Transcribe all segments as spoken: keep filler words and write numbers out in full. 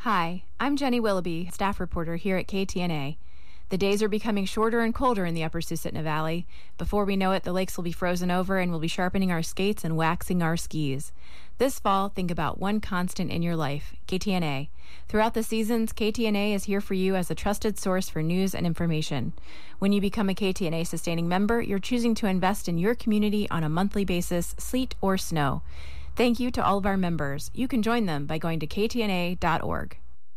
Hi, I'm Jenny Willoughby, staff reporter here at K T N A. The days are becoming shorter and colder in the upper Susitna Valley. Before we know it, the lakes will be frozen over and we'll be sharpening our skates and waxing our skis. This fall, think about one constant in your life, K T N A. Throughout the seasons, K T N A is here for you as a trusted source for news and information. When you become a K T N A sustaining member, you're choosing to invest in your community on a monthly basis, sleet or snow. Thank you to all of our members. You can join them by going to k t n a dot org.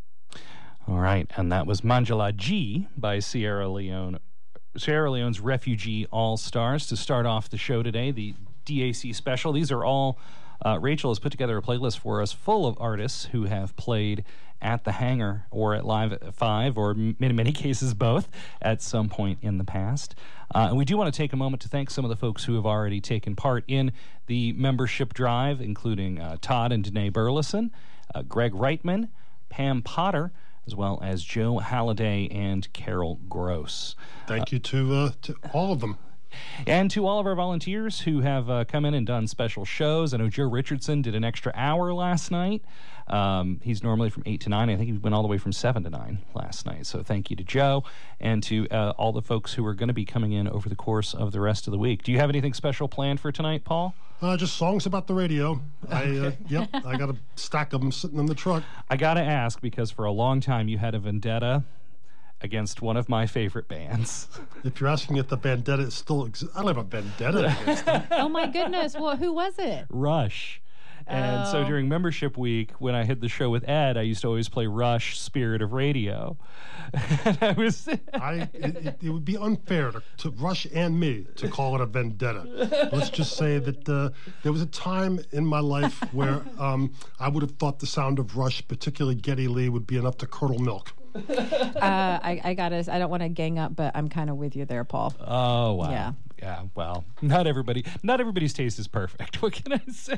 All right, and that was Manjula G by Sierra Leone, Sierra Leone's Refugee All-Stars to start off the show today, the D A C special. These are all, uh, Rachel has put together a playlist for us full of artists who have played at the Hangar or at Live at Five, or in many cases both, at some point in the past. Uh, and we do want to take a moment to thank some of the folks who have already taken part in the membership drive, including uh, Todd and Danae Burleson, uh, Greg Reitman, Pam Potter, as well as Joe Halliday and Carol Gross. Thank you to, uh, to all of them. And to all of our volunteers who have uh, come in and done special shows. I know Joe Richardson did an extra hour last night. Um, he's normally from eight to nine. I think he went all the way from seven to nine last night. So thank you to Joe and to uh, all the folks who are going to be coming in over the course of the rest of the week. Do you have anything special planned for tonight, Paul? Uh, just songs about the radio. I uh, yep, I got a stack of them sitting in the truck. I got to ask, because for a long time you had a vendetta against one of my favorite bands. If you're asking if the vendetta is still exists, I don't have a vendetta against them. Oh my goodness! Well, who was it? Rush. And oh. so during membership week, when I had the show with Ed, I used to always play Rush, Spirit of Radio. And I was I it, it, it would be unfair to, to Rush and me to call it a vendetta. Let's just say that uh, there was a time in my life where um, I would have thought the sound of Rush, particularly Geddy Lee, would be enough to curdle milk. uh, I, I gotta. I don't want to gang up, but I'm kind of with you there, Paul. Oh wow. Yeah. Yeah. Well, not everybody. Not everybody's taste is perfect. What can I say?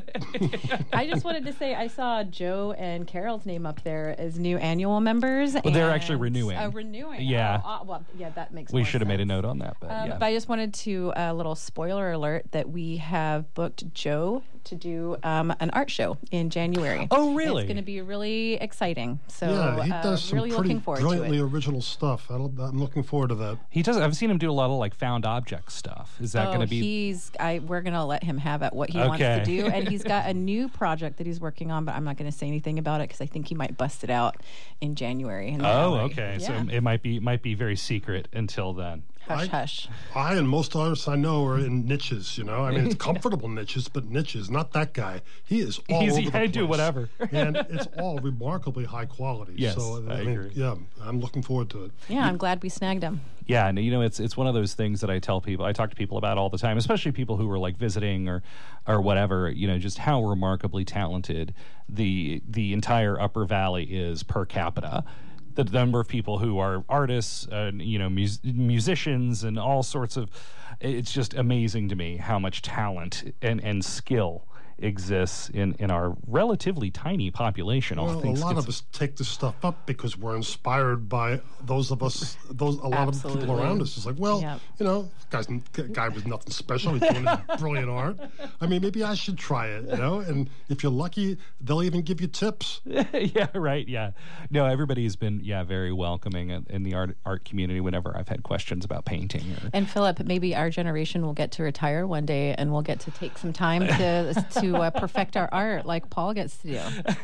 I just wanted to say I saw Joe and Carol's name up there as new annual members. Well, they're actually renewing. Uh, renewing. Yeah. Oh, uh, well, yeah, that makes. We more should have sense. made a note on that, but Um, yeah. But I just wanted to a uh, little spoiler alert that we have booked Joe to do um, an art show in January. Oh, really? It's going to be really exciting. So yeah, he does uh, some really pretty looking forward brilliantly to it. original stuff. I don't, I'm looking forward to that. He does. I've seen him do a lot of like found object stuff. Is that oh, going to be? He's. I. We're going to let him have it what he wants Okay. to do, and he's got a new project that he's working on, but I'm not going to say anything about it because I think he might bust it out in January. In the Oh, gallery. okay. Yeah. So it might be might be very secret until then. Hush, I, hush. I and most artists I know are in niches, you know. I mean, it's comfortable niches, but niches. Not that guy. He is all He's, over yeah, the I place. do whatever. And it's all remarkably high quality. Yes, so, I mean, agree. Yeah, I'm looking forward to it. Yeah, I'm glad we snagged him. Yeah, and you know, it's it's one of those things that I tell people, I talk to people about all the time, especially people who are like visiting or or whatever, you know, just how remarkably talented the the entire Upper Valley is per capita. The number of people who are artists, uh, you know, mus- musicians and all sorts of, it's just amazing to me how much talent and, and skill exists in, in our relatively tiny population. All Well, a things lot cons- of us take this stuff up because we're inspired by those of us, those a lot Absolutely. of people around us. It's like, well, Yep. you know, guy's guy was nothing special. He's doing his brilliant art. I mean, maybe I should try it, you know. And if you're lucky, they'll even give you tips. Yeah, right. Yeah, no, everybody's been yeah very welcoming in, in the art art community whenever I've had questions about painting. Or, And Philip, maybe our generation will get to retire one day, and we'll get to take some time to to uh, perfect our art, like Paul gets to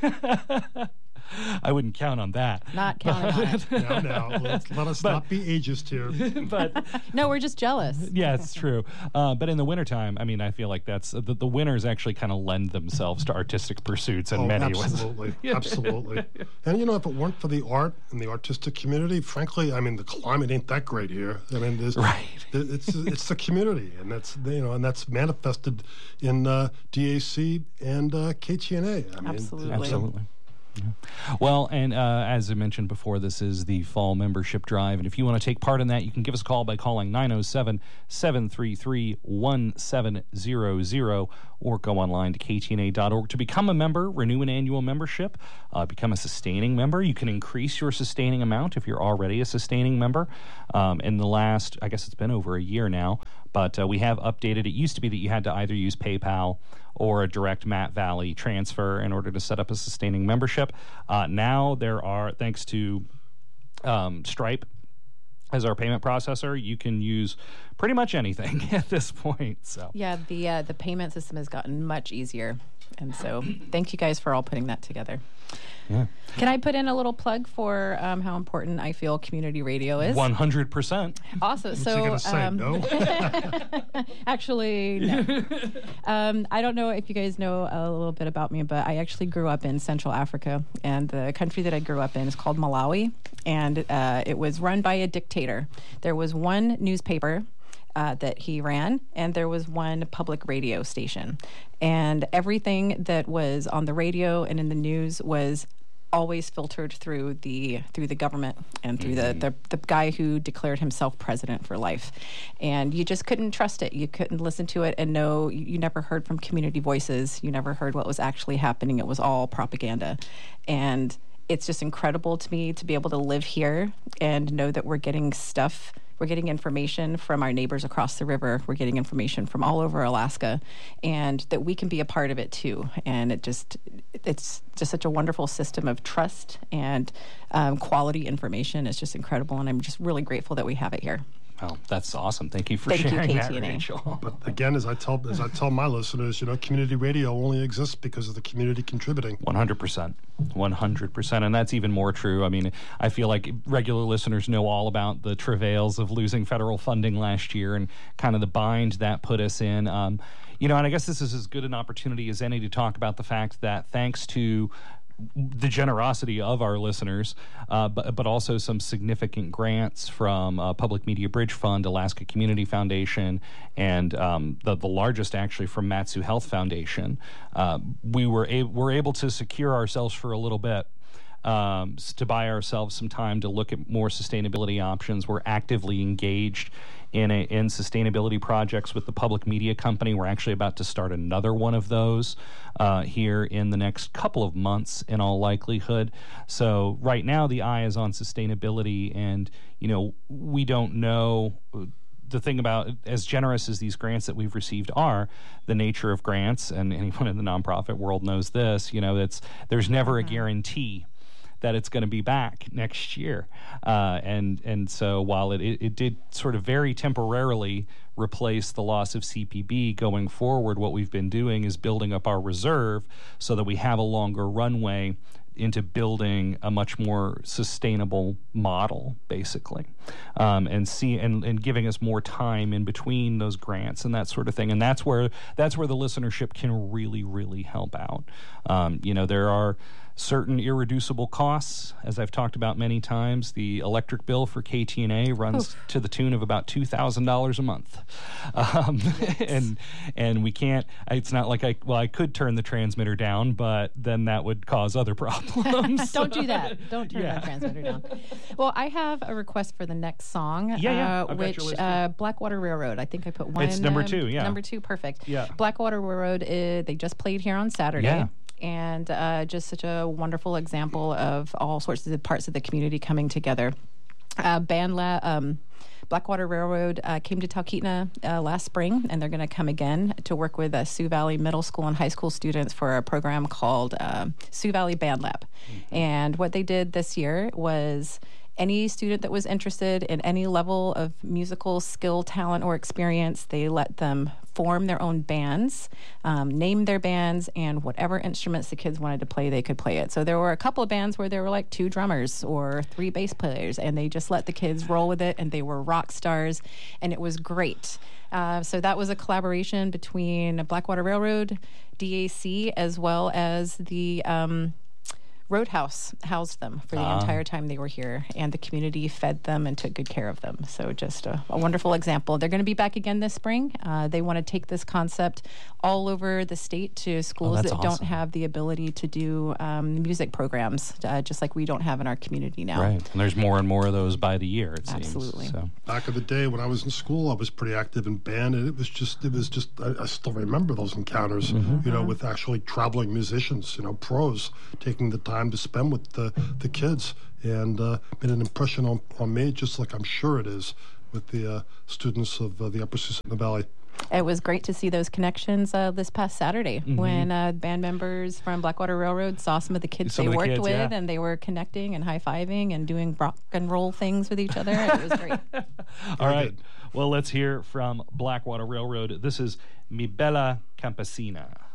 do. I wouldn't count on that. Not counting on it. Now, now, let's, let us But- not be ageist here. But No, we're just jealous. yeah, it's true. Uh, but in the wintertime, I mean, I feel like that's the, the winters actually kind of lend themselves to artistic pursuits in Oh, many ways. absolutely, absolutely. And you know, if it weren't for the art and the artistic community, frankly, I mean, the climate ain't that great here. I mean, there's, Right. it's it's the community, and that's you know, and that's manifested in uh, D A C and uh, K T N A. I mean, Absolutely. Absolutely. Yeah. Well, and uh, as I mentioned before, this is the fall membership drive. And if you want to take part in that, you can give us a call by calling nine oh seven, seven three three, one seven zero zero or go online to k t n a dot org to become a member, renew an annual membership, uh, become a sustaining member. You can increase your sustaining amount if you're already a sustaining member. Um, in the last, I guess it's been over a year now, but uh, we have updated. It used to be that you had to either use PayPal or a direct Matt Valley transfer in order to set up a sustaining membership. Uh, now there are, thanks to um, Stripe as our payment processor, you can use pretty much anything at this point. So yeah, the uh, the payment system has gotten much easier, and so thank you guys for all putting that together. Yeah. Can I put in a little plug for um, how important I feel community radio is? one hundred percent. Awesome. What's so, he gonna say, um, no? actually, no. um, I don't know if you guys know a little bit about me, but I actually grew up in Central Africa, and the country that I grew up in is called Malawi, and uh, it was run by a dictator. There was one newspaper Uh, that he ran, and there was one public radio station. And everything that was on the radio and in the news was always filtered through the through the government and through mm-hmm. the, the the guy who declared himself president for life. And you just couldn't trust it. You couldn't listen to it and know. You, you never heard from community voices. You never heard what was actually happening. It was all propaganda. And it's just incredible to me to be able to live here and know that we're getting stuff. We're getting information from our neighbors across the river. We're getting information from all over Alaska, and that we can be a part of it too. And it just, it's just such a wonderful system of trust and um, quality information. It's just incredible, and I'm just really grateful that we have it here. Well, that's awesome. Thank you for Thank sharing you, that, K T N A. Rachel. But again, as I tell as I tell my listeners, you know, community radio only exists because of the community contributing. one hundred percent. one hundred percent. And that's even more true. I mean, I feel like regular listeners know all about the travails of losing federal funding last year and kind of the bind that put us in. Um, you know, and I guess this is as good an opportunity as any to talk about the fact that thanks to the generosity of our listeners, uh, but, but also some significant grants from uh, Public Media Bridge Fund, Alaska Community Foundation, and um, the, the largest actually from Matsu Health Foundation. Uh, we were, a- were able to secure ourselves for a little bit. Um, to buy ourselves some time to look at more sustainability options. We're actively engaged in a, in sustainability projects with the Public Media Company. We're actually about to start another one of those uh, here in the next couple of months, in all likelihood. So right now, the eye is on sustainability, and you know we don't know. The thing about, as generous as these grants that we've received are, the nature of grants, and anyone in the nonprofit world knows this. You know, it's there's never a guarantee that it's going to be back next year. Uh, and and so while it, it, it did sort of very temporarily replace the loss of C P B, going forward, what we've been doing is building up our reserve so that we have a longer runway into building a much more sustainable model, basically, um, and see and, and giving us more time in between those grants and that sort of thing. And that's where that's where the listenership can really, really help out. Um, you know, there are certain irreducible costs, as I've talked about many times. The electric bill for K T N A runs Oof. to the tune of about two thousand dollars a month. Um, and and we can't, it's not like I, well, I could turn the transmitter down, but then that would cause other problems. Don't do that. Don't turn Yeah. the transmitter down. Well, I have a request for the next song, Yeah, yeah. uh, I've got which your list uh, Blackwater Railroad. I think I put one. It's number um, two, yeah. Number two, perfect. Yeah. Blackwater Railroad, uh, they just played here on Saturday. Yeah. And uh, just such a wonderful example of all sorts of the parts of the community coming together. Uh, band la- um, Blackwater Railroad uh, came to Talkeetna uh, last spring, and they're going to come again to work with uh, Sioux Valley middle school and high school students for a program called uh, Sioux Valley Band Lab. Mm-hmm. And what they did this year was any student that was interested in any level of musical skill, talent, or experience, they let them form their own bands, um, name their bands, and whatever instruments the kids wanted to play, they could play it. So there were a couple of bands where there were like two drummers or three bass players, and they just let the kids roll with it, and they were rock stars, and it was great. Uh, so that was a collaboration between Blackwater Railroad, D A C, as well as the um, Roadhouse housed them for the Ah. entire time they were here, and the community fed them and took good care of them. So just a, a wonderful example. They're going to be back again this spring. Uh, they want to take this concept all over the state to schools that's that awesome. don't have the ability to do um, music programs, uh, just like we don't have in our community now. Right. And there's more and more of those by the year, it seems. Absolutely. So. Back in the day when I was in school, I was pretty active in band, and it was just, it was just, I, I still remember those encounters, Mm-hmm. you know, with actually traveling musicians, you know, pros, taking the time to spend with the, the kids, and uh, made an impression on, on me, just like I'm sure it is with the uh, students of uh, the Upper Susitna Valley. It was great to see those connections uh, this past Saturday Mm-hmm. when uh, band members from Blackwater Railroad saw some of the kids Some they of the worked kids, with, yeah. and they were connecting and high-fiving and doing rock and roll things with each other. It was great. All right. Well, let's hear from Blackwater Railroad. This is Mi Bella Campesina.